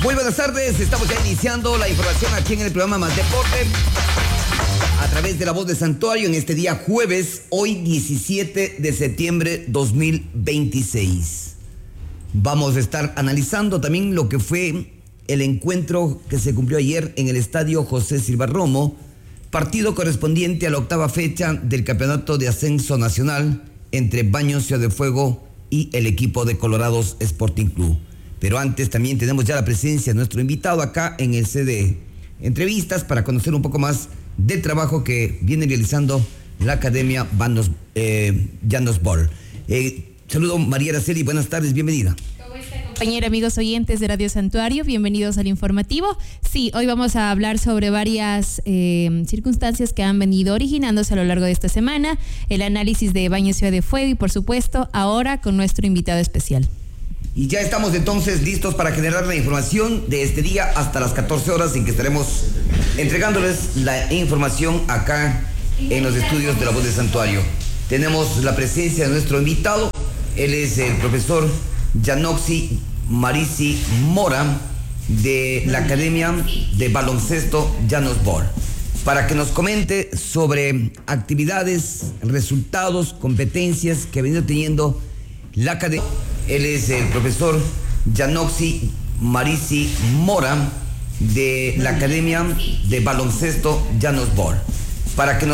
Muy buenas tardes, estamos ya iniciando la información aquí en el programa Más Deporte a través de La Voz de Santuario en este día jueves, hoy 17 de septiembre 2026. Vamos a estar analizando también lo que fue el encuentro que se cumplió ayer en el estadio José Silva Romo, partido correspondiente a la octava fecha del Campeonato de Ascenso Nacional entre Baños Ciudad de Fuego y el equipo de Colorados Sporting Club. Pero antes también tenemos ya la presencia de nuestro invitado acá en el CD Entrevistas para conocer un poco más del trabajo que viene realizando la Academia Llanos Ball. Saludo María Araceli, buenas tardes, bienvenida. Compañeros, amigos oyentes de Radio Santuario, bienvenidos al informativo. Sí, hoy vamos a hablar sobre varias circunstancias que han venido originándose a lo largo de esta semana, el análisis de Baños Ciudad de Fuego y, por supuesto, ahora con nuestro invitado especial. Y ya estamos entonces listos para generar la información de este día hasta las 14 horas en que estaremos entregándoles la información acá en los estudios de La Voz de Santuario. Tenemos la presencia de nuestro invitado, él es el profesor Yanoxi Marisi Mora de la Academia de Baloncesto Llanos Ball, para que nos comente sobre actividades, resultados, competencias que ha venido teniendo la Academia. Él es el profesor Yanoxi Marisi Mora de la Academia de Baloncesto Llanos Ball, para que nos